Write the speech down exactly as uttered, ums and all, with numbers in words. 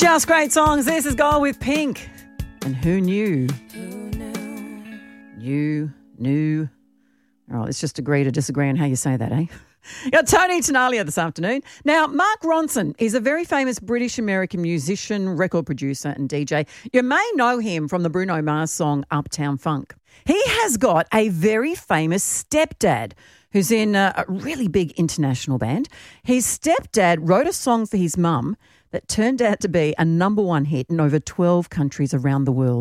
Just great songs. This is Goal with Pink. And who knew? Who knew? You knew. All right, let's just agree to disagree on how you say that, eh? Got Tony Tenalia this afternoon. Now, Mark Ronson is a very famous British-American musician, record producer and D J. You may know him from the Bruno Mars song Uptown Funk. He has got a very famous stepdad who's in a, a really big international band. His stepdad wrote a song for his mum that turned out to be a number one hit in over twelve countries around the world.